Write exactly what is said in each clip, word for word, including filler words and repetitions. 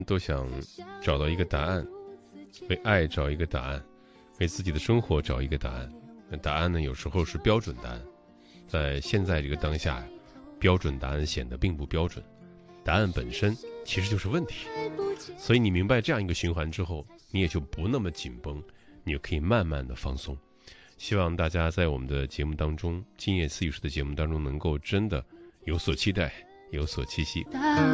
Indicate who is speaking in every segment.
Speaker 1: 都想找到一个答案，为爱找一个答案，为自己的生活找一个答案。那答案呢，有时候是标准答案，在现在这个当下，标准答案显得并不标准，答案本身其实就是问题。所以你明白这样一个循环之后，你也就不那么紧绷，你就可以慢慢的放松。希望大家在我们的节目当中，今夜思雨时的节目当中，能够真的有所期待，有所期息。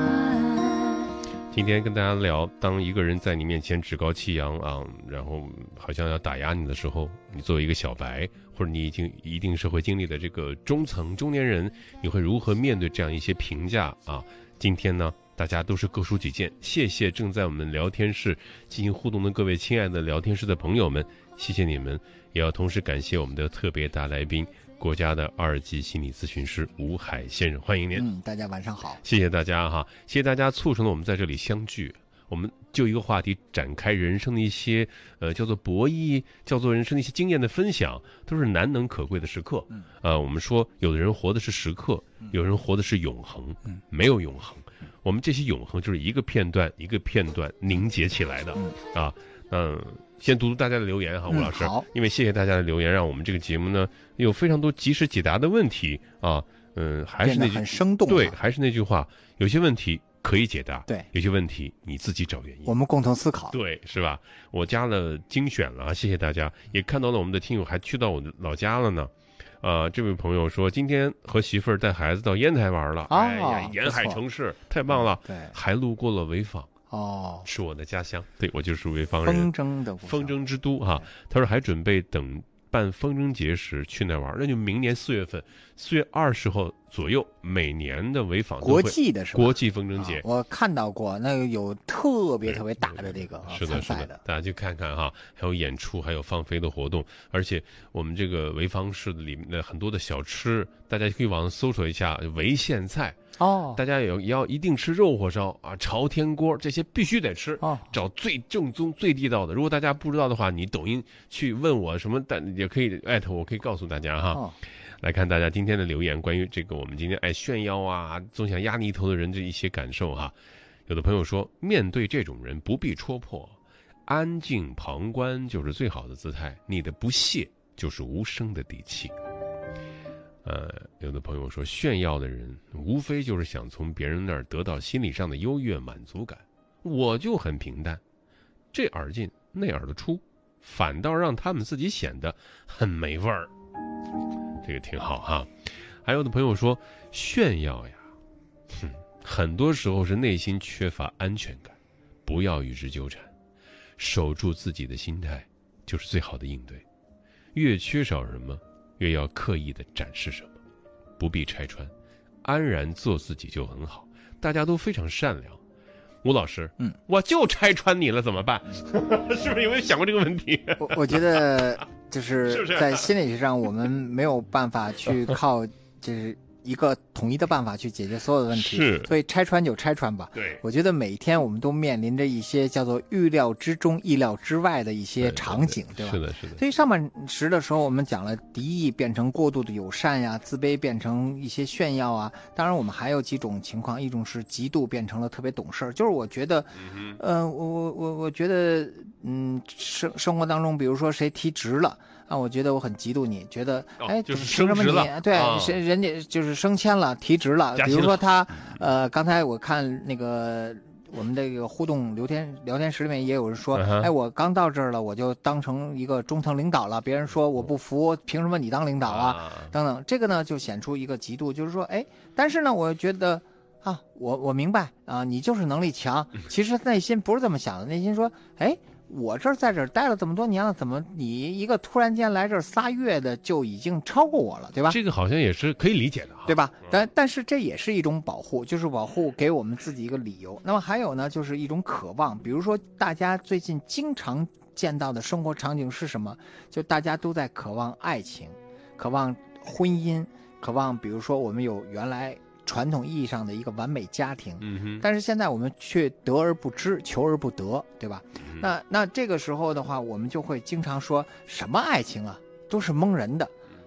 Speaker 1: 今天跟大家聊，当一个人在你面前趾高气扬啊，然后好像要打压你的时候，你作为一个小白，或者你已经一定社会经历的这个中层中年人，你会如何面对这样一些评价啊？今天呢，大家都是各抒己见，谢谢正在我们聊天室进行互动的各位亲爱的聊天室的朋友们，谢谢你们，也要同时感谢我们的特别大来宾，国家的二级心理咨询师吴海先生，欢迎您。
Speaker 2: 嗯，大家晚上好。
Speaker 1: 谢谢大家哈，谢谢大家促成了我们在这里相聚。我们就一个话题展开人生的一些呃叫做博弈，叫做人生的一些经验的分享，都是难能可贵的时刻。嗯，呃，我们说有的人活的是时刻，有人活的是永恒，嗯，没有永恒。我们这些永恒就是一个片段一个片段凝结起来的。嗯啊，嗯。先读读大家的留言哈，吴老师、嗯。好，因为谢谢大家的留言，让我们这个节目呢有非常多及时解答的问题啊。嗯，还是那句
Speaker 2: 很生动。
Speaker 1: 对，还是那句话，有些问题可以解答，
Speaker 2: 对，
Speaker 1: 有些问题你自己找原因，
Speaker 2: 我们共同思考，
Speaker 1: 对，是吧？我加了精选了，谢谢大家，也看到了我们的听友还去到我的老家了呢。呃，这位朋友说今天和媳妇儿带孩子到烟台玩了，哦、哎呀，沿海城市太棒了，
Speaker 2: 对，
Speaker 1: 还路过了潍坊。
Speaker 2: 哦，
Speaker 1: 是我的家乡，对，我就是潍坊人，
Speaker 2: 风筝的
Speaker 1: 风筝之都哈。他说还准备等办风筝节时去那玩，那就明年四月份，四月二十号左右，每年的潍坊
Speaker 2: 国际的是吧？
Speaker 1: 国际风筝节、啊，
Speaker 2: 我看到过，那个有特别特别大的这个
Speaker 1: 是的，是的，大家去看看哈，还有演出，还有放飞的活动，而且我们这个潍坊市里面的很多的小吃，大家可以网上搜索一下潍县菜。哦，大家也要也要一定吃肉火烧啊，朝天锅这些必须得吃哦，找最正宗最地道的。如果大家不知道的话，你抖音去问我什么，但也可以艾特我，可以告诉大家哈。哦、来看大家今天的留言，关于这个我们今天爱炫耀啊，总想压你一头的人这一些感受哈。有的朋友说，面对这种人不必戳破，安静旁观就是最好的姿态，你的不屑就是无声的底气。呃，有的朋友说，炫耀的人无非就是想从别人那儿得到心理上的优越满足感，我就很平淡，这耳进那耳的出，反倒让他们自己显得很没味儿。这个挺好哈。还有的朋友说，炫耀呀，哼，很多时候是内心缺乏安全感，不要与之纠缠，守住自己的心态就是最好的应对。越缺少什么，越要刻意的展示什么，不必拆穿，安然做自己就很好。大家都非常善良。吴老师，嗯，我就拆穿你了怎么办？是不是有没有想过这个问题？
Speaker 2: 我我觉得就是在心理学上，我们没有办法去靠就是一个统一的办法去解决所有的问题，
Speaker 1: 是，
Speaker 2: 所以拆穿就拆穿吧。对，我觉得每天我们都面临着一些叫做预料之中、意料之外的一些场景， 对, 对, 对, 对吧？是的，是的。所以上半时的时候，我们讲了敌意变成过度的友善呀，自卑变成一些炫耀啊。当然，我们还有几种情况，一种是极度变成了特别懂事儿。就是我觉得，嗯、呃，我我我我觉得，嗯，生生活当中，比如说谁提职了。啊，我觉得我很嫉妒你，觉得哎，
Speaker 1: 哦、就是升职了，
Speaker 2: 对，啊、人家就是升迁了，提职了。比如说他，呃，刚才我看那个我们这个互动聊天聊天室里面也有人说，嗯、哎，我刚到这儿了，我就当成一个中层领导了。别人说我不服，凭什么你当领导啊？啊等等，这个呢就显出一个嫉妒，就是说，哎，但是呢，我觉得啊，我我明白啊，你就是能力强。其实内心不是这么想的，内心说，哎。我这儿在这儿待了这么多年了，怎么你一个突然间来这儿仨月的就已经超过我了，对吧？
Speaker 1: 这个好像也是可以理解的，
Speaker 2: 对吧？但但是这也是一种保护，就是保护给我们自己一个理由。那么还有呢，就是一种渴望，比如说大家最近经常见到的生活场景是什么？就大家都在渴望爱情，渴望婚姻，渴望比如说我们有原来传统意义上的一个完美家庭，嗯哼，但是现在我们却得而不知，求而不得，对吧？嗯、那那这个时候的话，我们就会经常说什么爱情啊，都是蒙人的，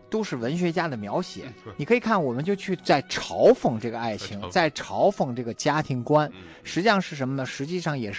Speaker 2: 都是文学家的描写。你可以看，我们就去在嘲讽这个爱情，在嘲讽这个家庭观，实际上是什么呢？实际上也是